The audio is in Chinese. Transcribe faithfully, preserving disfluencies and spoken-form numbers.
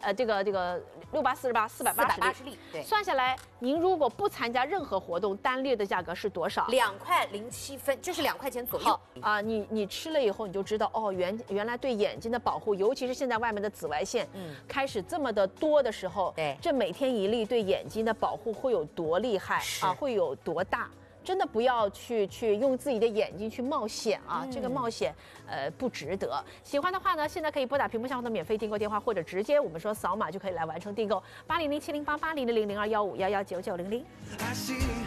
呃，这个这个六八四十八，四百八十粒，对， 算下来，您如果不参加任何活动，单粒的价格是多少？ 两块零七分，就是两块钱左右。 啊、呃，你你吃了以后，你就知道哦，原原来对眼睛的保护，尤其是现在外面的紫外线，嗯，开始这么的多的时候， 对， 这每天一粒对眼睛的保护会有多厉害啊，会有多大？真的不要去去用自己的眼睛去冒险啊！嗯、这个冒险，呃，不值得。喜欢的话呢，现在可以拨打屏幕上方的免费订购电话，或者直接我们说扫码就可以来完成订购，八零零七零八八零零零零二幺五幺幺九九零零。